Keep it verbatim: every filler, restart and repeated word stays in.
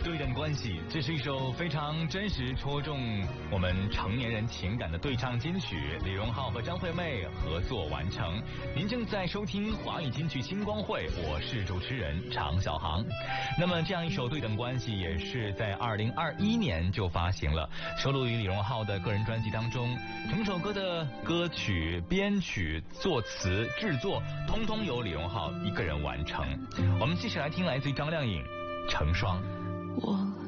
对等关系，这是一首非常真实戳中我们成年人情感的对唱金曲，李荣浩和张惠妹合作完成。您正在收听华语金曲星光会，我是主持人常小航。那么这样一首对等关系也是在二零二一年就发行了，收录于李荣浩的个人专辑当中。整首歌的歌曲、编曲、作词、制作，通通由李荣浩一个人完成。我们继续来听来自于张靓颖《成双》。 我